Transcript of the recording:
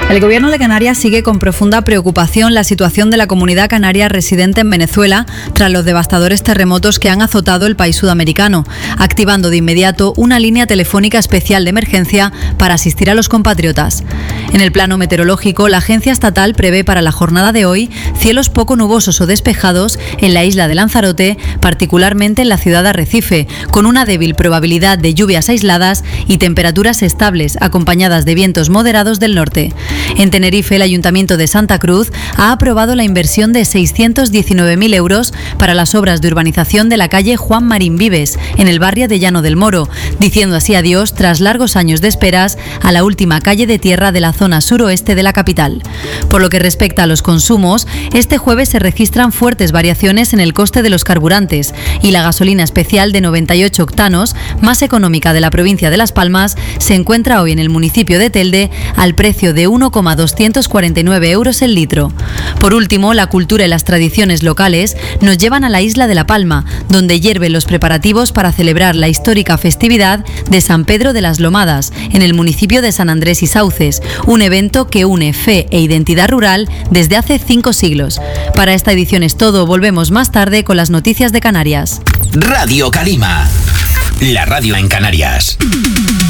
El Gobierno de Canarias sigue con profunda preocupación la situación de la comunidad canaria residente en Venezuela tras los devastadores terremotos que han azotado el país sudamericano, activando de inmediato una línea telefónica especial de emergencia para asistir a los compatriotas. En el plano meteorológico, la agencia estatal prevé para la jornada de hoy cielos poco nubosos o despejados en la isla de Lanzarote, particularmente en la ciudad de Arrecife, con una débil probabilidad de lluvias aisladas y temperaturas estables, acompañadas de vientos moderados del norte. En Tenerife, el Ayuntamiento de Santa Cruz ha aprobado la inversión de 619.000 euros para las obras de urbanización de la calle Juan Marín Vives, en el barrio de Llano del Moro, diciendo así adiós, tras largos años de esperas, a la última calle de tierra de la zona suroeste de la capital. Por lo que respecta a los consumos, este jueves se registran fuertes variaciones en el coste de los carburantes y la gasolina especial de 98 octanos, más económica de la provincia de Las Palmas, se encuentra hoy en el municipio de Telde al precio de 1,249 euros el litro. Por último, la cultura y las tradiciones locales nos llevan a la isla de La Palma, donde hierven los preparativos para celebrar la histórica festividad de San Pedro de las Lomadas, en el municipio de San Andrés y Sauces, un evento que une fe e identidad rural desde hace 5 siglos. Para esta edición es todo, volvemos más tarde con las noticias de Canarias. Radio Calima, la radio en Canarias.